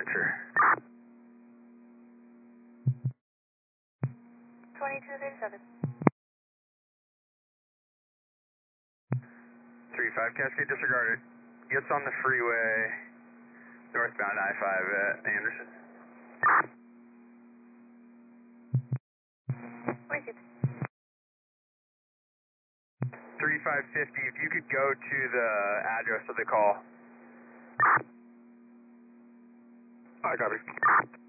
departure. 2237. 35 Cascade disregarded. Gets on the freeway, northbound I-5 at Anderson. 26. 3550, if you could go to the address of the call. I copy.